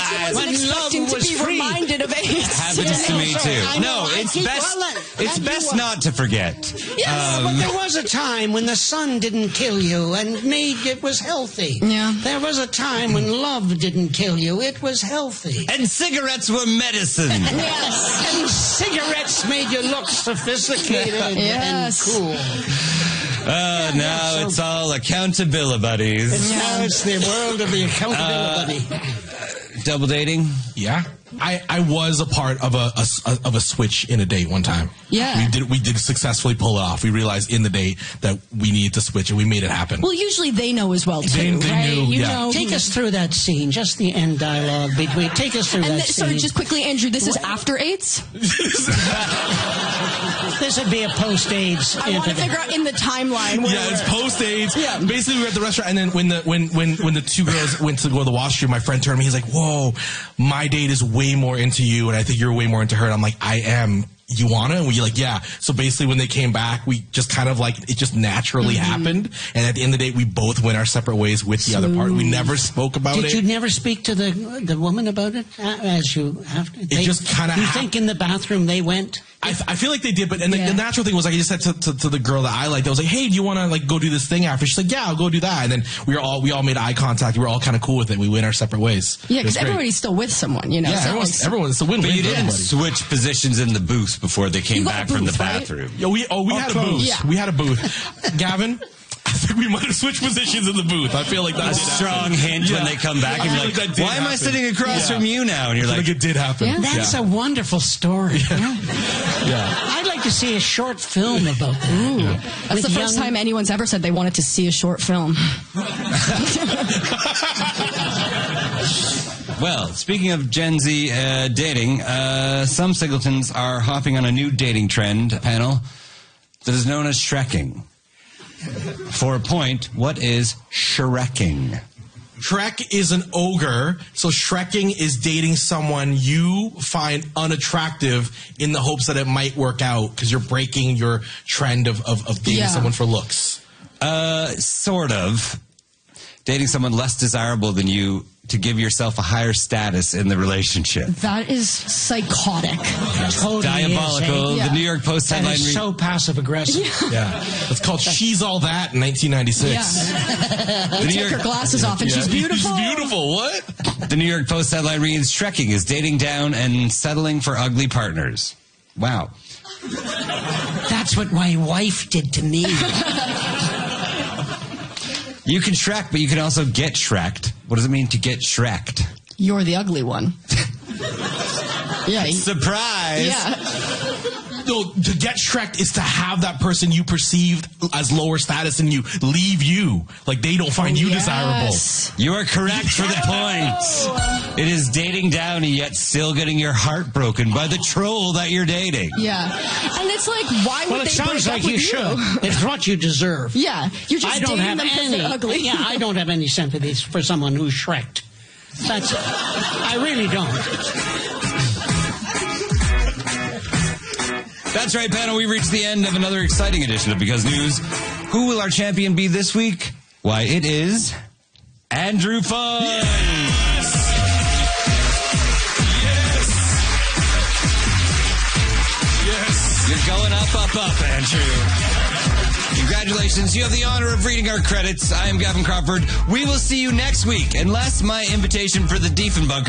I wasn't expecting to be reminded of AIDS. Happens to me too. No, it's best not to forget. Yes, but there was a time when the sun didn't kill you and made it was healthy. Yeah. There was a time when love didn't kill you. It was healthy. And cigarettes were medicine. Yes. And cigarettes made you look sophisticated and cool. Now it's all accountability buddies. Now it's the world of the accountability. Double dating? Yeah. I was a part of a switch in a date one time. Yeah. We did successfully pull it off. We realized in the date that we needed to switch and we made it happen. Well, usually they know as well, too, they right? knew, You yeah. know. Take us through that scene, just the end dialogue between. Take us through that scene. Sorry, just quickly, Andrew, this is after AIDS? This would be a post-AIDS. I want to figure out in the timeline. Yeah, it's post-AIDS. Yeah. Basically, we were at the restaurant, and then when the two girls went to go to the washroom, my friend turned to me. He's like, "Whoa, my date is way more into you, and I think you're way more into her." And I'm like, "I am. You wanna?" And we're like, "Yeah." So basically, when they came back, we just kind of like it just naturally happened. And at the end of the day, we both went our separate ways with the other part. We never spoke about it. Did you never speak to the woman about it as you have to? It just kind of. You think in the bathroom they went? I feel like they did, but the natural thing was like I just said to the girl that I liked, I was like, "Hey, do you want to like go do this thing after?" She's like, "Yeah, I'll go do that." And then we all made eye contact. We were all kind of cool with it. We went our separate ways. Yeah, because everybody's still with someone, you know. Yeah, so everyone's a win-win. But you for didn't everybody. switch positions in the booth before they came back from the bathroom. Yeah, we had a booth. Yeah. We had a booth. Gavin, I think we might have switched positions in the booth. I feel like that A strong hint when they come back and you're like, "Why am I sitting across from you now?" And you're like, it did happen. Yeah. That's a wonderful story. Yeah. I'd like to see a short film about that. that's the first time anyone's ever said they wanted to see a short film. well, speaking of Gen Z dating, some singletons are hopping on a new dating trend panel that is known as Shrekking. For a point, what is Shrekking? Shrek is an ogre, so Shrekking is dating someone you find unattractive in the hopes that it might work out because you're breaking your trend of dating someone for looks. Sort of. Dating someone less desirable than you to give yourself a higher status in the relationship. That is psychotic. Totally Diabolical. Yeah. The New York Post That headline is so passive-aggressive. Yeah. It's called She's All That in 1996. Yeah. They take her glasses off and she's beautiful. She's beautiful. What? The New York Post headline reads, Shrekking is dating down and settling for ugly partners. Wow. That's what my wife did to me. You can Shrek, but you can also get Shreked. What does it mean to get Shreked? You're the ugly one. Yeah. Surprise! Yeah. No, to get Shreked is to have that person you perceived as lower status and you leave you. Like they don't find you desirable. You are correct for the point. It is dating down and yet still getting your heart broken by the troll that you're dating. Yeah. And it's like, why would Well, it they sounds break like up you with should. It's what you deserve. Yeah. You're just I don't dating have them because any. they're ugly. Yeah, I don't have any sympathy for someone who's Shreked. That's. I really don't. That's right, panel. We've reached the end of another exciting edition of Because News. Who will our champion be this week? Why, it is Andrew Fun. Yes! Yes! You're going up, Andrew. Congratulations. You have the honor of reading our credits. I am Gavin Crawford. We will see you next week, unless my invitation for the Diefenbach